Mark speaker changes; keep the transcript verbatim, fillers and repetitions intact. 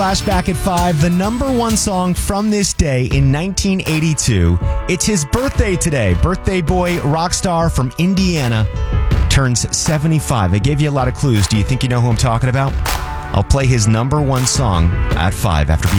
Speaker 1: Flashback at five, the number one song from this day in nineteen eighty-two. It's his birthday today. Birthday boy, rock star from Indiana, turns seventy-five. I gave you a lot of clues. Do you think you know who I'm talking about? I'll play his number one song at five after Beyond.